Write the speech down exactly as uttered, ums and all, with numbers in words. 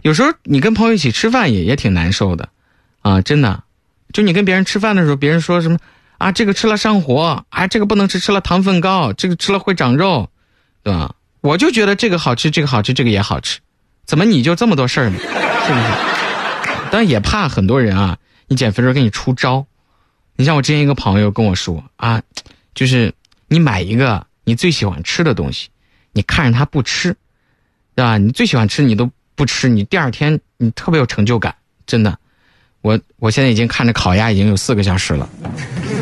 有时候你跟朋友一起吃饭也也挺难受的，啊，真的。就你跟别人吃饭的时候，别人说什么啊，这个吃了上火，啊，这个不能吃，吃了糖分高，这个吃了会长肉，对吧？我就觉得这个好吃，这个好吃，这个也好吃，怎么你就这么多事儿呢？是不是？但也怕很多人啊，你减肥的时候给你出招。你像我之前一个朋友跟我说啊，就是你买一个你最喜欢吃的东西，你看着他不吃，对吧？你最喜欢吃你都不吃，你第二天你特别有成就感，真的。我我现在已经看着烤鸭已经有四个小时了。